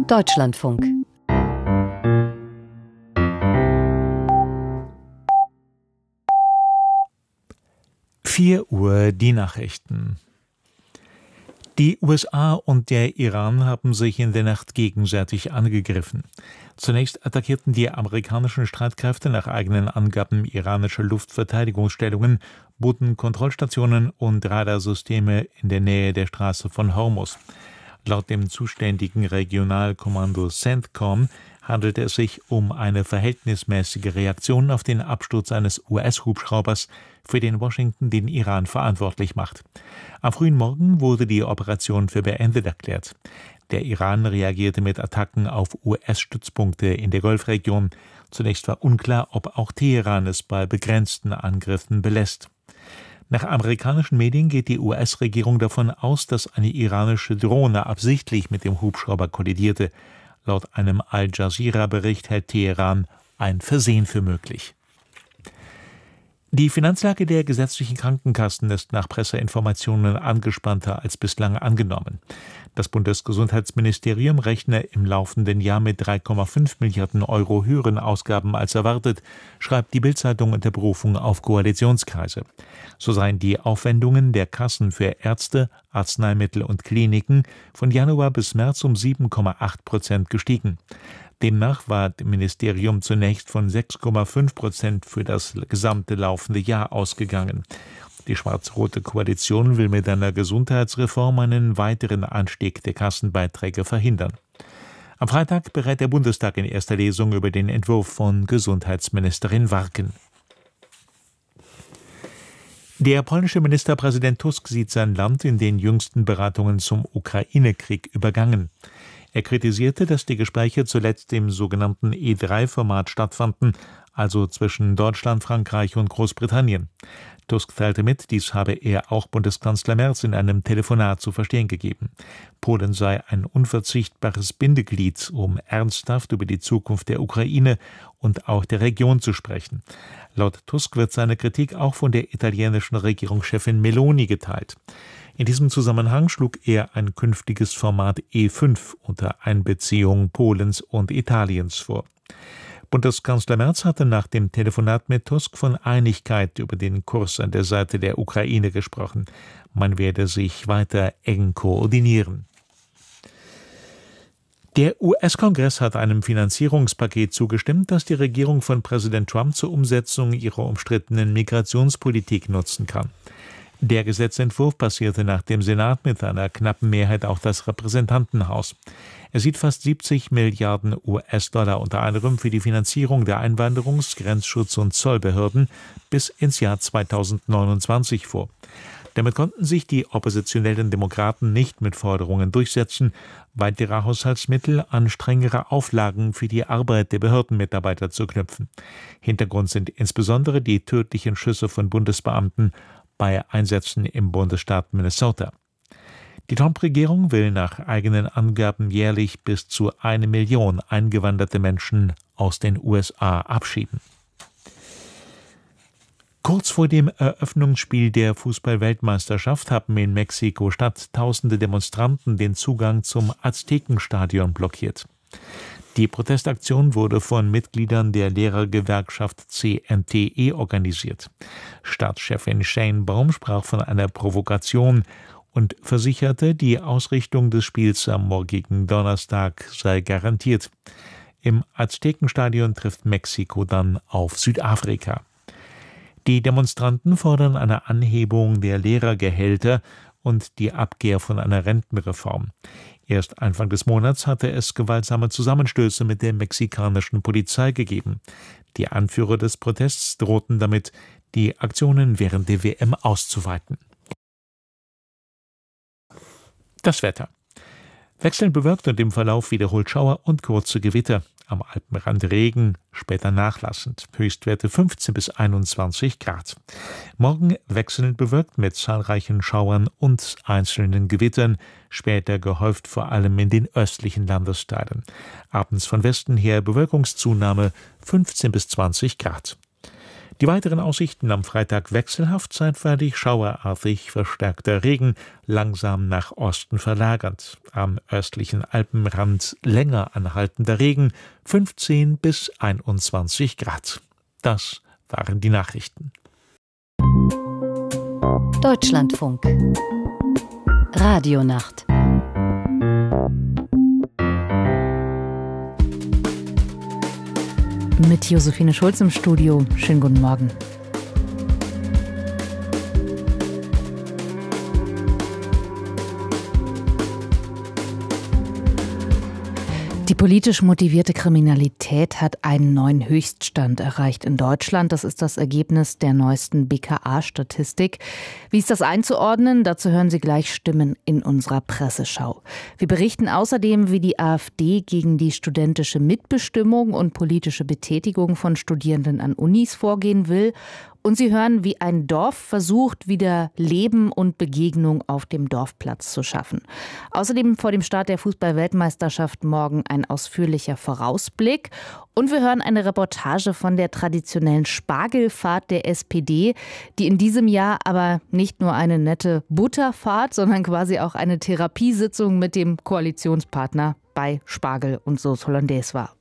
Deutschlandfunk. Uhr die Nachrichten. Die USA und der Iran haben sich in der Nacht gegenseitig angegriffen. Zunächst attackierten die amerikanischen Streitkräfte nach eigenen Angaben iranische Luftverteidigungsstellungen, Bodenkontrollstationen und Radarsysteme in der Nähe der Straße von Hormuz. Laut dem zuständigen Regionalkommando CENTCOM handelte es sich um eine verhältnismäßige Reaktion auf den Absturz eines US-Hubschraubers, für den Washington den Iran verantwortlich macht. Am frühen Morgen wurde die Operation für beendet erklärt. Der Iran reagierte mit Attacken auf US-Stützpunkte in der Golfregion. Zunächst war unklar, ob auch Teheran es bei begrenzten Angriffen belässt. Nach amerikanischen Medien geht die US-Regierung davon aus, dass eine iranische Drohne absichtlich mit dem Hubschrauber kollidierte. Laut einem Al-Jazeera-Bericht hält Teheran ein Versehen für möglich. Die Finanzlage der gesetzlichen Krankenkassen ist nach Presseinformationen angespannter als bislang angenommen. Das Bundesgesundheitsministerium rechne im laufenden Jahr mit 3,5 Milliarden Euro höheren Ausgaben als erwartet, schreibt die Bild-Zeitung unter Berufung auf Koalitionskreise. So seien die Aufwendungen der Kassen für Ärzte, Arzneimittel und Kliniken von Januar bis März um 7,8% gestiegen. Demnach war dem Ministerium zunächst von 6,5% für das gesamte laufende Jahr ausgegangen. Die schwarz-rote Koalition will mit einer Gesundheitsreform einen weiteren Anstieg der Kassenbeiträge verhindern. Am Freitag berät der Bundestag in erster Lesung über den Entwurf von Gesundheitsministerin Warken. Der polnische Ministerpräsident Tusk sieht sein Land in den jüngsten Beratungen zum Ukraine-Krieg übergangen. Er kritisierte, dass die Gespräche zuletzt im sogenannten E3-Format stattfanden, also zwischen Deutschland, Frankreich und Großbritannien. Tusk teilte mit, dies habe er auch Bundeskanzler Merz in einem Telefonat zu verstehen gegeben. Polen sei ein unverzichtbares Bindeglied, um ernsthaft über die Zukunft der Ukraine und auch der Region zu sprechen. Laut Tusk wird seine Kritik auch von der italienischen Regierungschefin Meloni geteilt. In diesem Zusammenhang schlug er ein künftiges Format E5 unter Einbeziehung Polens und Italiens vor. Bundeskanzler Merz hatte nach dem Telefonat mit Tusk von Einigkeit über den Kurs an der Seite der Ukraine gesprochen. Man werde sich weiter eng koordinieren. Der US-Kongress hat einem Finanzierungspaket zugestimmt, das die Regierung von Präsident Trump zur Umsetzung ihrer umstrittenen Migrationspolitik nutzen kann. Der Gesetzentwurf passierte nach dem Senat mit einer knappen Mehrheit auch das Repräsentantenhaus. Er sieht fast 70 Milliarden US-Dollar unter anderem für die Finanzierung der Einwanderungs-, Grenzschutz- und Zollbehörden bis ins Jahr 2029 vor. Damit konnten sich die oppositionellen Demokraten nicht mit Forderungen durchsetzen, weitere Haushaltsmittel an strengere Auflagen für die Arbeit der Behördenmitarbeiter zu knüpfen. Hintergrund sind insbesondere die tödlichen Schüsse von Bundesbeamten bei Einsätzen im Bundesstaat Minnesota. Die Trump-Regierung will nach eigenen Angaben jährlich bis zu 1 Million eingewanderte Menschen aus den USA abschieben. Kurz vor dem Eröffnungsspiel der Fußball-Weltmeisterschaft haben in Mexiko-Stadt tausende Demonstranten den Zugang zum Aztekenstadion blockiert. Die Protestaktion wurde von Mitgliedern der Lehrergewerkschaft CNTE organisiert. Stadtchefin Shane Baum sprach von einer Provokation und versicherte, die Ausrichtung des Spiels am morgigen Donnerstag sei garantiert. Im Aztekenstadion trifft Mexiko dann auf Südafrika. Die Demonstranten fordern eine Anhebung der Lehrergehälter und die Abkehr von einer Rentenreform. Erst Anfang des Monats hatte es gewaltsame Zusammenstöße mit der mexikanischen Polizei gegeben. Die Anführer des Protests drohten damit, die Aktionen während der WM auszuweiten. Das Wetter. Wechselnd bewölkt und im Verlauf wiederholt Schauer und kurze Gewitter. Am Alpenrand Regen, später nachlassend. Höchstwerte 15 bis 21 Grad. Morgen wechselnd bewölkt mit zahlreichen Schauern und einzelnen Gewittern, später gehäuft vor allem in den östlichen Landesteilen. Abends von Westen her Bewölkungszunahme 15 bis 20 Grad. Die weiteren Aussichten am Freitag wechselhaft, zeitweilig schauerartig verstärkter Regen, langsam nach Osten verlagert. Am östlichen Alpenrand länger anhaltender Regen, 15 bis 21 Grad. Das waren die Nachrichten. Deutschlandfunk Radionacht. Mit Josephine Schulz im Studio. Schönen guten Morgen. Die politisch motivierte Kriminalität hat einen neuen Höchststand erreicht in Deutschland. Das ist das Ergebnis der neuesten BKA-Statistik. Wie ist das einzuordnen? Dazu hören Sie gleich Stimmen in unserer Presseschau. Wir berichten außerdem, wie die AfD gegen die studentische Mitbestimmung und politische Betätigung von Studierenden an Unis vorgehen will. Und Sie hören, wie ein Dorf versucht, wieder Leben und Begegnung auf dem Dorfplatz zu schaffen. Außerdem vor dem Start der Fußball-Weltmeisterschaft morgen ein ausführlicher Vorausblick. Und wir hören eine Reportage von der traditionellen Spargelfahrt der SPD, die in diesem Jahr aber nicht nur eine nette Butterfahrt, sondern quasi auch eine Therapiesitzung mit dem Koalitionspartner bei Spargel und Sauce Hollandaise war.